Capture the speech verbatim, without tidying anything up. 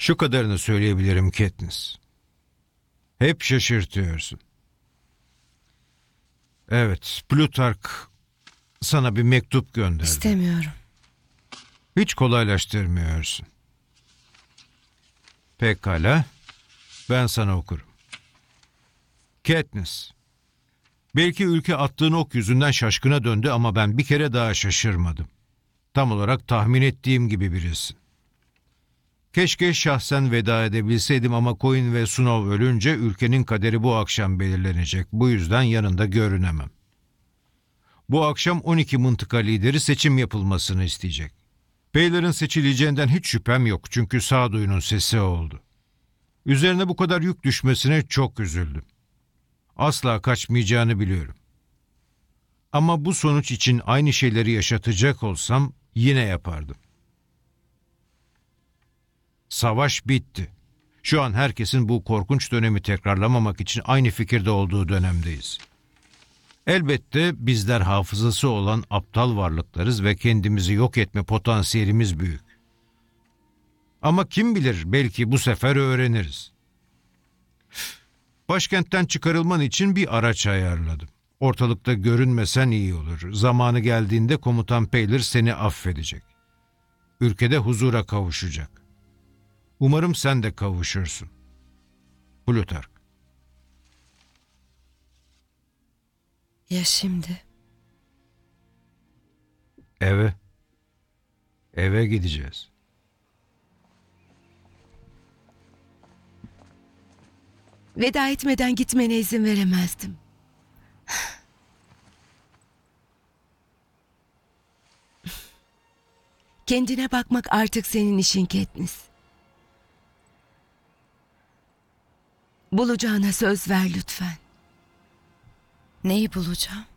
Şu kadarını söyleyebilirim Katniss. Hep şaşırtıyorsun. Evet, Plutark sana bir mektup gönderdi. İstemiyorum. Hiç kolaylaştırmıyorsun. Pekala, ben sana okurum. Katniss, belki ülke attığın ok yüzünden şaşkına döndü ama ben bir kere daha şaşırmadım. Tam olarak tahmin ettiğim gibi birisin. Keşke şahsen veda edebilseydim ama Coin ve Snow ölünce ülkenin kaderi bu akşam belirlenecek. Bu yüzden yanında görünemem. Bu akşam on iki mıntıka lideri seçim yapılmasını isteyecek. Baylor'ın seçileceğinden hiç şüphem yok çünkü sağduyunun sesi oldu. Üzerine bu kadar yük düşmesine çok üzüldüm. Asla kaçmayacağını biliyorum. Ama bu sonuç için aynı şeyleri yaşatacak olsam yine yapardım. Savaş bitti. Şu an herkesin bu korkunç dönemi tekrarlamamak için aynı fikirde olduğu dönemdeyiz. Elbette bizler hafızası olan aptal varlıklarız ve kendimizi yok etme potansiyelimiz büyük. Ama kim bilir belki bu sefer öğreniriz. Başkentten çıkarılman için bir araç ayarladım. Ortalıkta görünmesen iyi olur. Zamanı geldiğinde komutan Paylor seni affedecek. Ülkede huzura kavuşacak. Umarım sen de kavuşursun. Plutark. Ya şimdi? Eve. Eve gideceğiz. Veda etmeden gitmene izin veremezdim. Kendine bakmak artık senin işin Katniss. Bulacağına söz ver lütfen. Neyi bulacağım?